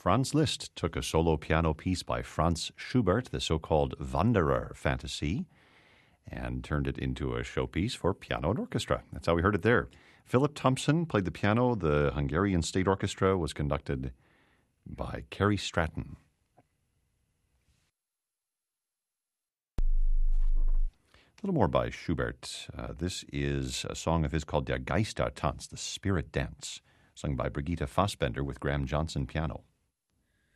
Franz Liszt took a solo piano piece by Franz Schubert, the so-called Wanderer Fantasy, and turned it into a showpiece for piano and orchestra. That's how we heard it there. Philip Thompson played the piano. The Hungarian State Orchestra was conducted by Carrie Stratton. A little more by Schubert. This is a song of his called Der Geistertanz, the Spirit Dance, sung by Brigitte Fassbender with Graham Johnson piano.